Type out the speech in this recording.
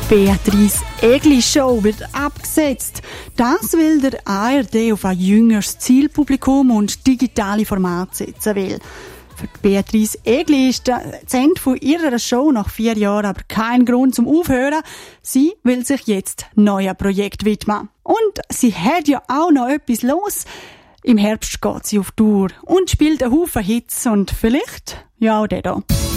Beatrice Egli Show wird abgesetzt. Das, weil der ARD auf ein jüngeres Zielpublikum und digitale Formate setzen will. Für Beatrice Egli ist das Ende von ihrer Show nach 4 Jahren aber kein Grund zum Aufhören. Sie will sich jetzt neuen Projekt widmen. Und sie hat ja auch noch etwas los. Im Herbst geht sie auf Tour und spielt einen Haufen Hits und vielleicht, ja, auch den da.